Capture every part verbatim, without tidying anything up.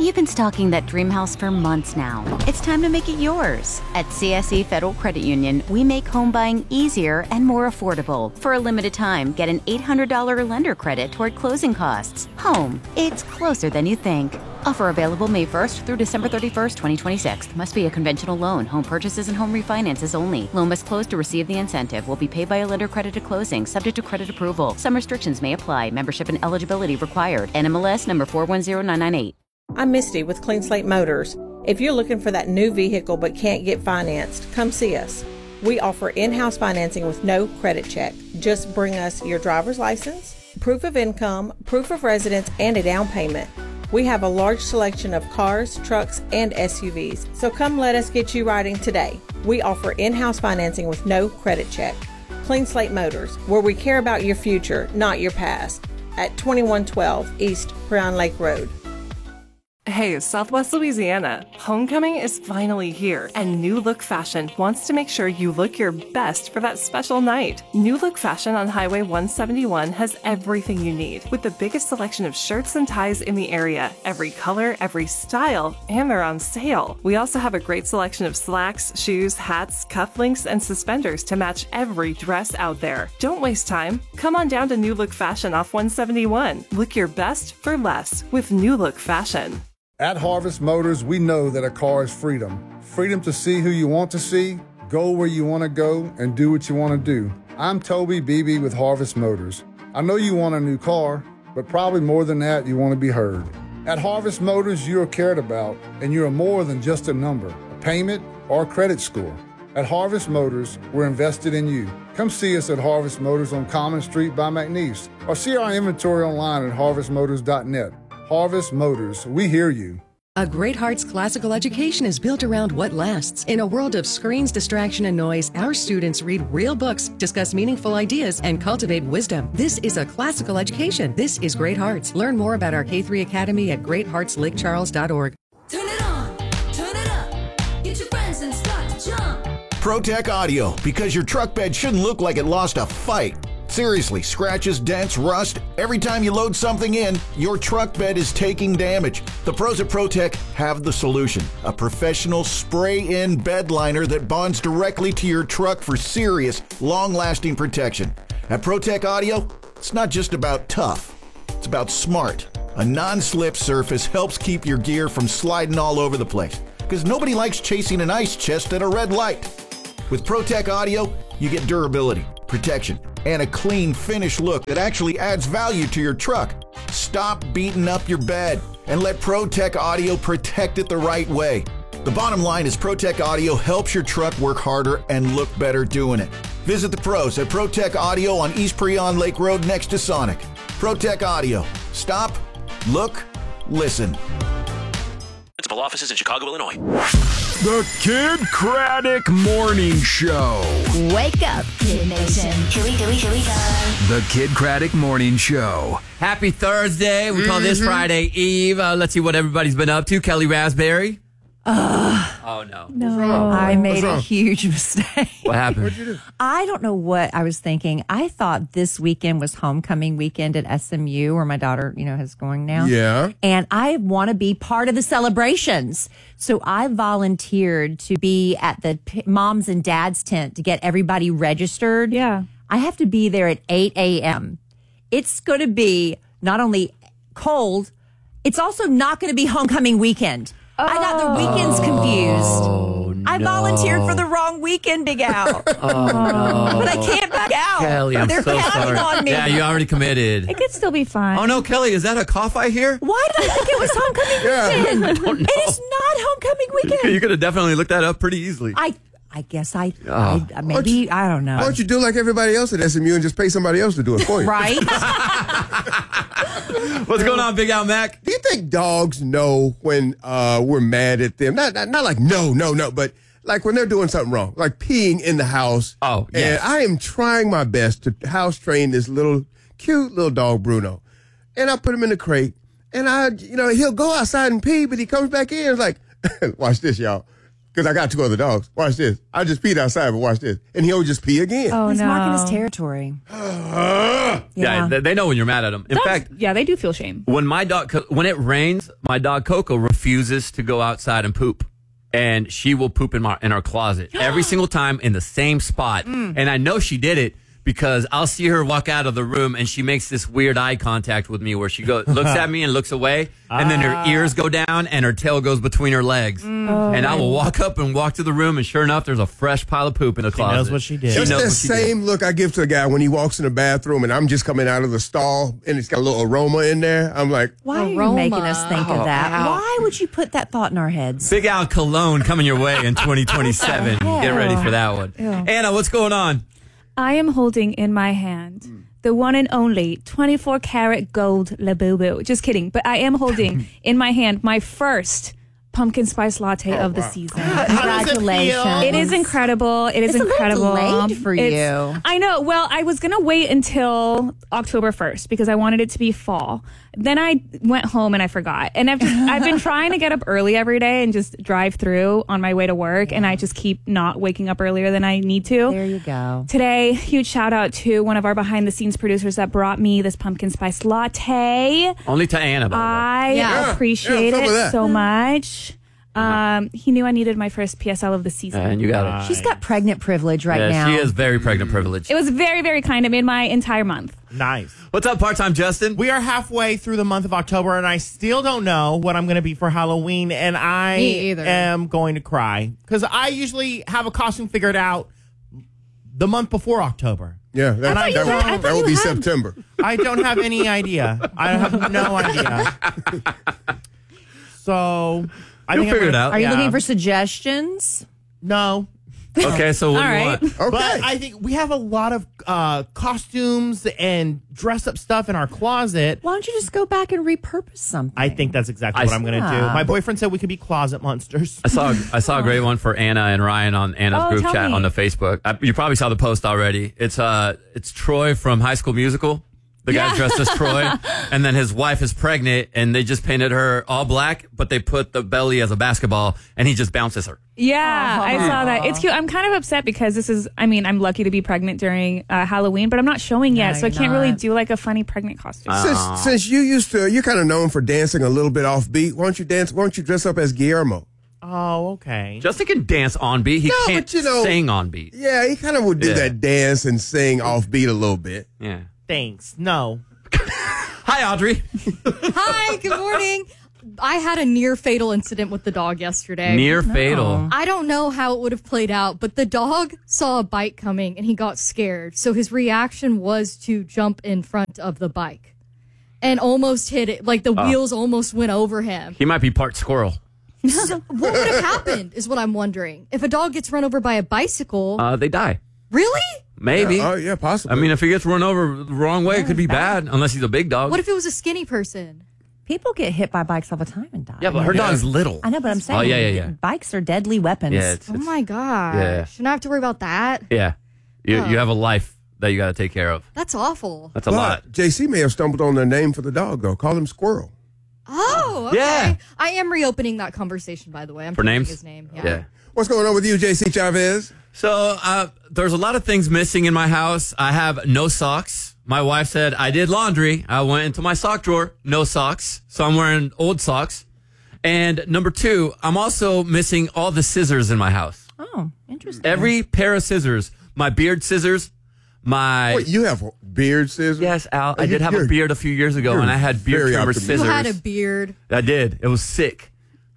You've been stalking that dream house for months now. It's time to make it yours. At C S E Federal Credit Union, we make home buying easier and more affordable. For a limited time, get an eight hundred dollars lender credit toward closing costs. Home, it's closer than you think. Offer available May first through December thirty-first, twenty twenty-six. Must be a conventional loan. Home purchases and home refinances only. Loan must close to receive the incentive. Will be paid by a lender credit at closing, subject to credit approval. Some restrictions may apply. Membership and eligibility required. N M L S number four one zero nine nine eight. I'm Misty with Clean Slate Motors. If you're looking for that new vehicle but can't get financed, come see us. We offer in-house financing with no credit check. Just bring us your driver's license, proof of income, proof of residence, and a down payment. We have a large selection of cars, trucks, and S U Vs, so come let us get you riding today. We offer in-house financing with no credit check. Clean Slate Motors, where we care about your future, not your past, at twenty-one twelve East Pryon Lake Road. Hey, Southwest Louisiana, homecoming is finally here, and New Look Fashion wants to make sure you look your best for that special night. New Look Fashion on Highway one seventy-one has everything you need, with the biggest selection of shirts and ties in the area, every color, every style, and they're on sale. We also have a great selection of slacks, shoes, hats, cufflinks, and suspenders to match every dress out there. Don't waste time. Come on down to New Look Fashion off one seventy-one. Look your best for less with New Look Fashion. At Harvest Motors, we know that a car is freedom. Freedom to see who you want to see, go where you want to go, and do what you want to do. I'm Toby Beebe with Harvest Motors. I know you want a new car, but probably more than that, you want to be heard. At Harvest Motors, you are cared about, and you are more than just a number, a payment, or a credit score. At Harvest Motors, we're invested in you. Come see us at Harvest Motors on Common Street by McNeese, or see our inventory online at harvest motors dot net. Harvest Motors, we hear you. A Great Hearts classical education is built around what lasts. In a world of screens, distraction, and noise, our students read real books, discuss meaningful ideas, and cultivate wisdom. This is a classical education. This is Great Hearts. Learn more about our K three Academy at great hearts lake charles dot org. Turn it on, turn it up, get your friends and start to jump. ProTech Audio, because your truck bed shouldn't look like it lost a fight. Seriously, scratches, dents, rust. Every time you load something in, your truck bed is taking damage. The pros at ProTech have the solution. A professional spray-in bed liner that bonds directly to your truck for serious, long-lasting protection. At ProTech Audio, it's not just about tough. It's about smart. A non-slip surface helps keep your gear from sliding all over the place, because nobody likes chasing an ice chest at a red light. With ProTech Audio, you get durability, protection, and a clean, finished look that actually adds value to your truck. Stop beating up your bed and let ProTech Audio protect it the right way. The bottom line is ProTech Audio helps your truck work harder and look better doing it. Visit the pros at ProTech Audio on East Pryon Lake Road next to Sonic. ProTech Audio. Stop, look, listen. Principal offices in Chicago, Illinois. The Kid Craddock Morning Show. Wake up, Kid Nation. Here we go, here we go. The Kid Craddock Morning Show. Happy Thursday. We mm-hmm. call this Friday Eve. Uh, let's see what everybody's been up to. Kelly Raspberry. Uh, oh, no. No, I made a huge mistake. What happened? What'd you do? I don't know what I was thinking. I thought this weekend was homecoming weekend at S M U, where my daughter, you know, is going now. Yeah. And I want to be part of the celebrations. So I volunteered to be at the p- mom's and dad's tent to get everybody registered. Yeah. I have to be there at eight a.m. It's going to be not only cold, it's also not going to be homecoming weekend. Oh. I got the weekends confused. Oh, no. I volunteered for the wrong weekend big out. Oh, no. But I can't back out. Kelly, I'm They're so counting sorry. on me. Yeah, you already committed. It could still be fine. Oh, no, Kelly, is that a cough I hear? Why did I think it was homecoming yeah, weekend? I don't know. It is not homecoming weekend. You could have definitely looked that up pretty easily. I I guess I, Oh. I maybe, you, I don't know. Why don't you do like everybody else at S M U and just pay somebody else to do it for you? Right? What's going on, Big Al Mac? Do you think dogs know when uh, we're mad at them? Not, not not like no, no, no, but like when they're doing something wrong, like peeing in the house. Oh, yes. And I am trying my best to house train this little cute little dog, Bruno. And I put him in the crate, and I, you know, he'll go outside and pee, but he comes back in. It's like, watch this, y'all. Because I got two other dogs. Watch this. I just peed outside, but watch this. And he'll just pee again. Oh, He's no. marking his territory. yeah, Yeah. they, they know when you're mad at them. In Dogs- fact, yeah, they do feel shame. when my dog, when it rains, my dog Coco refuses to go outside and poop. And she will poop in my in our closet every single time in the same spot. Mm. And I know she did it because I'll see her walk out of the room and she makes this weird eye contact with me where she goes looks at me and looks away, and then her ears go down and her tail goes between her legs. Mm. Oh. And I will walk up and walk to the room, and sure enough, there's a fresh pile of poop in the She closet. knows what she did. She It's knows the what she did. same look I give to a guy when he walks in the bathroom and I'm just coming out of the stall and it's got a little aroma in there. I'm like, Why are you Aroma. making us think Oh, of that? ow. Why would you put that thought in our heads? Big Al Cologne coming your way in twenty twenty-seven. Get ready for that one. Ew. Anna, what's going on? I am holding in my hand the one and only twenty-four karat gold Labubu. Just kidding. But I am holding in my hand my first pumpkin spice latte Oh, of the wow. season. Congratulations. It is incredible. It is It's a little incredible. delayed for It's- you. I know. Well, I was going to wait until October first because I wanted it to be fall. Then I went home and I forgot. And I've just, I've been trying to get up early every day and just drive through on my way to work. And I just keep not waking up earlier than I need to. There you go. Today, huge shout out to one of our behind the scenes producers that brought me this pumpkin spice latte. Only to Anna, by the way. I Yeah. appreciate Yeah, some of it that. so much. Um, he knew I needed my first P S L of the season. And you got it. She's got pregnant privilege right yeah, now. she is very pregnant privileged. It was very, very kind. I made my entire month. Nice. What's up, part-time Justin? We are halfway through the month of October, and I still don't know what I'm going to be for Halloween, and I Me either. am going to cry because I usually have a costume figured out the month before October. yeah, that, I that, thought would- you that would be September. I don't have any idea. I have no idea. So I You'll think I'm figure it gonna- out. Are you yeah. looking for suggestions? No. Okay, so what All do you right. want? Okay. But I think we have a lot of uh, costumes and dress up stuff in our closet. Why don't you just go back and repurpose something? I think that's exactly I what I'm going to do. Yeah. My boyfriend said we could be closet monsters. I saw I saw a great one for Anna and Ryan on Anna's Oh, group tell chat me. on the Facebook. I, you probably saw the post already. It's uh it's Troy from High School Musical. The guy dressed as Troy, and then his wife is pregnant, and they just painted her all black, but they put the belly as a basketball, and he just bounces her. Yeah, I saw that. It's cute. I'm kind of upset because this is, I mean, I'm lucky to be pregnant during uh, Halloween, but I'm not showing yet, No, so I you're can't really not. do like a funny pregnant costume. Since, since you used to, you're kind of known for dancing a little bit off beat. Why don't you dance? Why don't you dress up as Guillermo? Oh, okay. Justin can dance on beat. He No, can't but you know- sing on beat. Yeah, he kind of would do Yeah. that dance and sing off beat a little bit. Yeah. Thanks. No. Hi, Audrey. Hi, good morning. I had a near fatal incident with the dog yesterday. Near fatal. I don't know how it would have played out, but the dog saw a bike coming and he got scared. So his reaction was to jump in front of the bike and almost hit it. Like the Oh. wheels almost went over him. He might be part squirrel. So what would have happened is what I'm wondering. If a dog gets run over by a bicycle, Uh, they die. really? Maybe. Yeah, oh, yeah, possibly. I mean, if he gets run over the wrong way, it could be bad, unless he's a big dog. What if it was a skinny person? People get hit by bikes all the time and die. Yeah, but her Yeah. dog's little. I know, but I'm saying Oh, yeah, yeah, yeah. bikes are deadly weapons. Yeah, it's, Oh it's- my gosh. Yeah. Shouldn't I have to worry about that? yeah. You, Oh. you have a life that you got to take care of. That's awful. That's a But lot. J C may have stumbled on their name for the dog, though. Call him Squirrel. Oh, okay. Yeah. I am reopening that conversation, by the way. I'm For changing names? his name. Yeah. Yeah. What's going on with you, J C Chavez? So uh, there's a lot of things missing in my house. I have no socks. My wife said I did laundry. I went into my sock drawer, no socks. So I'm wearing old socks. And number two, I'm also missing all the scissors in my house. Oh, interesting. Every pair of scissors, my beard scissors, my Wait, you have beard scissors? yes, Al. I You- did have a you're- beard a few years ago, you're and I had beard very trimmer optimistic. You scissors. had a beard. I did. It was sick.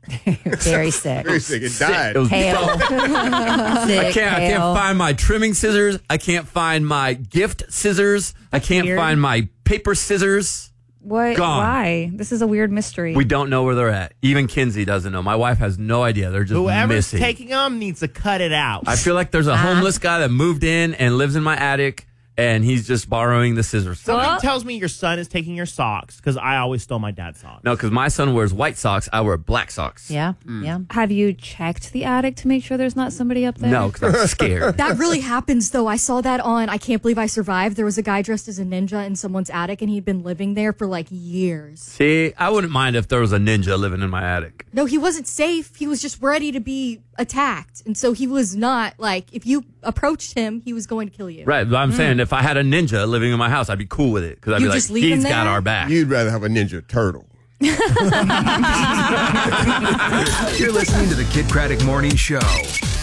Very sick. Very sick. It died. It was Pale. I Sick, can't. I pale. can't find my trimming scissors. I can't find my gift scissors. I can't weird. find my paper scissors. What? Gone. Why? This is a weird mystery. We don't know where they're at. Even Kinsey doesn't know. My wife has no idea. They're just Whoever's missing. taking them needs to cut it out. I feel like there's a homeless guy that moved in and lives in my attic, and he's just borrowing the scissors. Something tells me your son is taking your socks because I always stole my dad's socks. No, because my son wears white socks. I wear black socks. Yeah, yeah. Have you checked the attic to make sure there's not somebody up there? No, because I'm scared. That really happens, though. I saw that on I Can't Believe I Survived. There was a guy dressed as a ninja in someone's attic, and he'd been living there for like years. See, I wouldn't mind if there was a ninja living in my attic. No, he wasn't safe. He was just ready to be attacked. And so he was not like, if you approached him, he was going to kill you. Right, but I'm saying if I had a ninja living in my house, I'd be cool with it because I'd You be just like, leave him he's got there? our back. You'd rather have a Ninja Turtle. You're listening to the Kid Craddock Morning Show.